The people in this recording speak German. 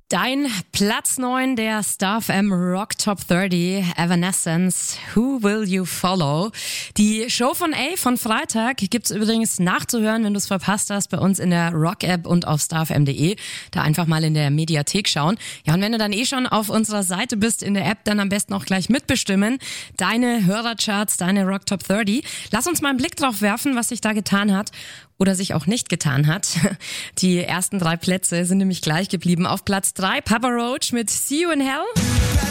Dein Platz 9 der Star FM Rock Top 30, Evanescence, Who Will You Follow? Die Show von A von Freitag gibt's übrigens nachzuhören, wenn du es verpasst hast, bei uns in der Rock-App und auf starfm.de. Da einfach mal in der Mediathek schauen. Ja, und wenn du dann schon auf unserer Seite bist in der App, dann am besten auch gleich mitbestimmen. Deine Hörercharts, deine Rock Top 30. Lass uns mal einen Blick drauf werfen, was sich da getan hat. Oder sich auch nicht getan hat. Die ersten 3 Plätze sind nämlich gleich geblieben. Auf Platz 3 Papa Roach mit See You in Hell.